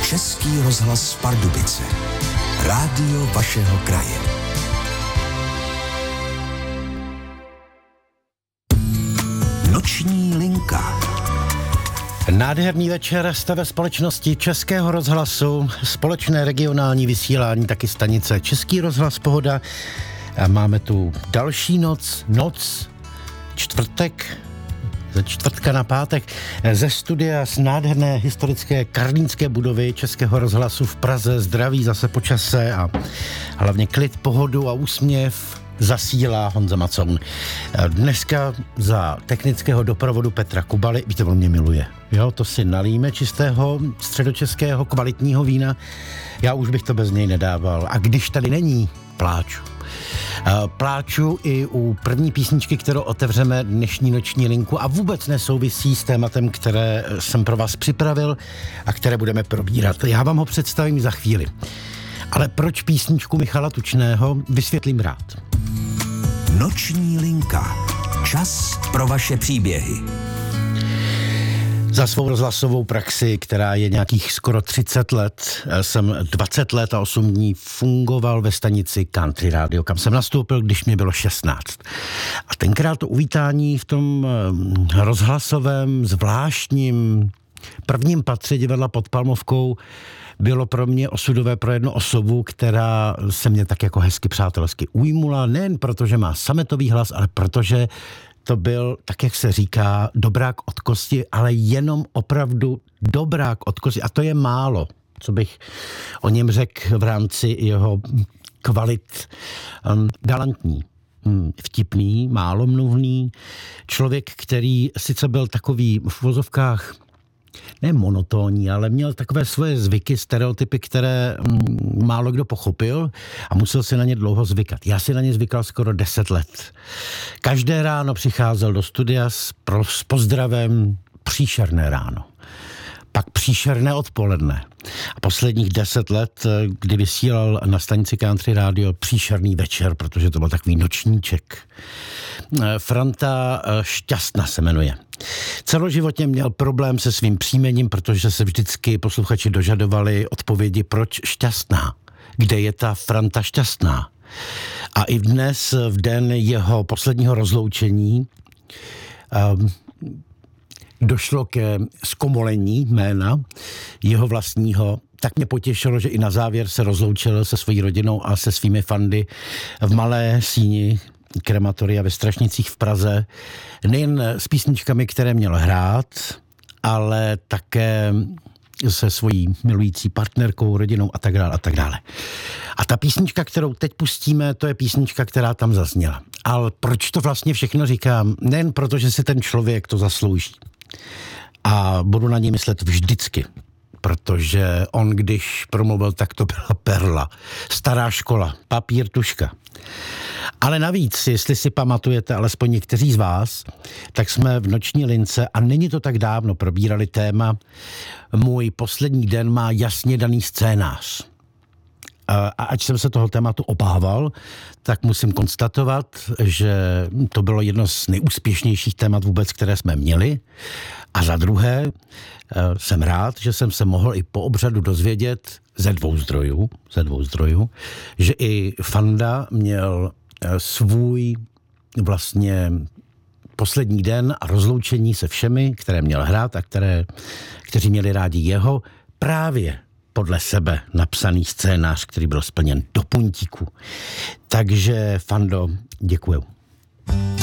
Český rozhlas Pardubice. Rádio vašeho kraje. Noční linka. Nádherný večer jste ve společnosti Českého rozhlasu, společné regionální vysílání, taky stanice Český rozhlas Pohoda. A máme tu další noc, čtvrtek, ze čtvrtka na pátek, ze studia z nádherné historické karlínské budovy Českého rozhlasu v Praze. Zdraví zase po čase a hlavně klid, pohodu a úsměv zasílá Honza Macoun. Dneska za technického doprovodu Petra Kubaly, víte, on mě miluje. Jo, to si nalíme čistého středočeského kvalitního vína. Já už bych to bez něj nedával. A když tady není, pláču. Pláču i u první písničky, kterou otevřeme dnešní noční linku a vůbec nesouvisí s tématem, které jsem pro vás připravil a které budeme probírat. Já vám ho představím za chvíli. Ale proč písničku Michala Tučného, vysvětlím rád. Noční linka. Čas pro vaše příběhy. Za svou rozhlasovou praxi, která je nějakých skoro 30 let, jsem 20 let a 8 dní fungoval ve stanici Country Radio, kam jsem nastoupil, když mě bylo 16. A tenkrát to uvítání v tom rozhlasovém zvláštním prvním patře divadla pod Palmovkou bylo pro mě osudové pro jednu osobu, která se mě tak jako hezky přátelsky ujmula, nejen protože má sametový hlas, ale protože to byl, tak jak se říká, dobrák od kosti, ale jenom opravdu dobrák od kosti. A to je málo, co bych o něm řekl v rámci jeho kvalit. Galantní, vtipný, málomluvný, člověk, který sice byl takový v uvozovkách ne monotónní, ale měl takové svoje zvyky, stereotypy, které málo kdo pochopil a musel si na ně dlouho zvykat. Já si na ně zvykal skoro 10 let. Každé ráno přicházel do studia s pozdravem příšerné ráno. Pak příšerné odpoledne. A posledních 10 let, kdy vysílal na stanici Country Radio příšerný večer, protože to byl takový nočníček. Franta Šťastna se jmenuje. Celoživotně měl problém se svým příjmením, protože se vždycky posluchači dožadovali odpovědi, proč Šťastná. Kde je ta Franta Šťastná? A i dnes, v den jeho posledního rozloučení, došlo ke zkomolení jména jeho vlastního. Tak mě potěšilo, že i na závěr se rozloučil se svojí rodinou a se svými fandy v malé síni krematoria ve Strašnicích v Praze. Nejen s písničkami, které měl hrát, ale také se svojí milující partnerkou, rodinou a tak dále a tak dále. A ta písnička, kterou teď pustíme, to je písnička, která tam zazněla. Ale proč to vlastně všechno říkám? Nejen proto, že si ten člověk to zaslouží. A budu na něj myslet vždycky, protože on, když promluvil, tak to byla perla. Stará škola, papír, tužka. Ale navíc, jestli si pamatujete, alespoň někteří z vás, tak jsme v noční lince, a není to tak dávno, probírali téma Můj poslední den má jasně daný scénář. A ať jsem se toho tématu obával, tak musím konstatovat, že to bylo jedno z nejúspěšnějších témat vůbec, které jsme měli. A za druhé, jsem rád, že jsem se mohl i po obřadu dozvědět ze dvou zdrojů, že i Fanda měl svůj vlastně poslední den a rozloučení se všemi, které měl hrát a kteří měli rádi jeho, právě podle sebe napsaný scénář, který byl splněn do puntíku. Takže, Fando, děkuju.